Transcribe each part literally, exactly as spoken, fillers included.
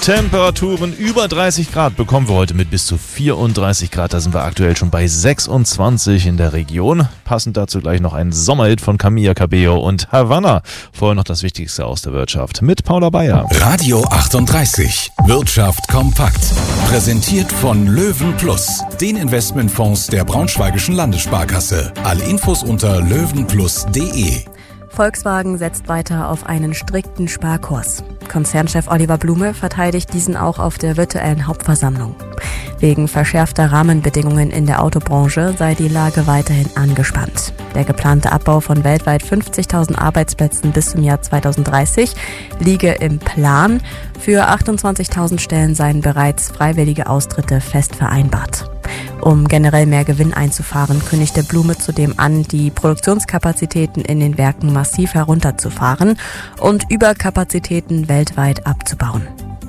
Temperaturen über dreißig Grad bekommen wir heute mit bis zu vierunddreißig Grad. Da sind wir aktuell schon bei sechsundzwanzig in der Region. Passend dazu gleich noch ein Sommerhit von Camila Cabello und Havanna. Vorher noch das Wichtigste aus der Wirtschaft mit Paula Bayer. Radio achtunddreißig. Wirtschaft kompakt. Präsentiert von Löwen Plus, den Investmentfonds der Braunschweigischen Landessparkasse. Alle Infos unter löwenplus punkt de. Volkswagen setzt weiter auf einen strikten Sparkurs. Konzernchef Oliver Blume verteidigt diesen auch auf der virtuellen Hauptversammlung. Wegen verschärfter Rahmenbedingungen in der Autobranche sei die Lage weiterhin angespannt. Der geplante Abbau von weltweit fünfzigtausend Arbeitsplätzen bis zum Jahr zweitausenddreißig liege im Plan. Für achtundzwanzigtausend Stellen seien bereits freiwillige Austritte fest vereinbart. Um generell mehr Gewinn einzufahren, kündigte Blume zudem an, die Produktionskapazitäten in den Werken massiv herunterzufahren und Überkapazitäten weltweit abzubauen.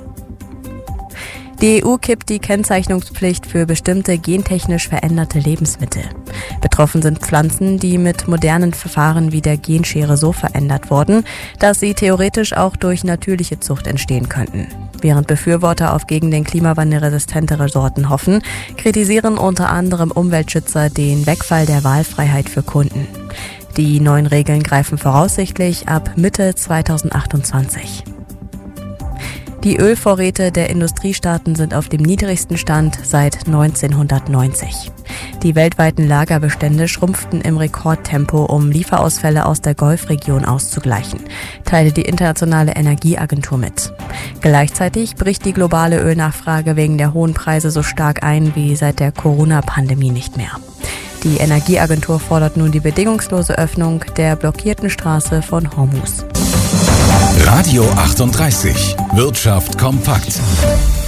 Die E U kippt die Kennzeichnungspflicht für bestimmte gentechnisch veränderte Lebensmittel. Betroffen sind Pflanzen, die mit modernen Verfahren wie der Genschere so verändert wurden, dass sie theoretisch auch durch natürliche Zucht entstehen könnten. Während Befürworter auf gegen den Klimawandel resistentere Sorten hoffen, kritisieren unter anderem Umweltschützer den Wegfall der Wahlfreiheit für Kunden. Die neuen Regeln greifen voraussichtlich ab Mitte zweitausendachtundzwanzig. Die Ölvorräte der Industriestaaten sind auf dem niedrigsten Stand seit neunzehnhundertneunzig. Die weltweiten Lagerbestände schrumpften im Rekordtempo, um Lieferausfälle aus der Golfregion auszugleichen, teilte die Internationale Energieagentur mit. Gleichzeitig bricht die globale Ölnachfrage wegen der hohen Preise so stark ein wie seit der Corona-Pandemie nicht mehr. Die Energieagentur fordert nun die bedingungslose Öffnung der blockierten Straße von Hormuz. Radio achtunddreißig. Wirtschaft kompakt.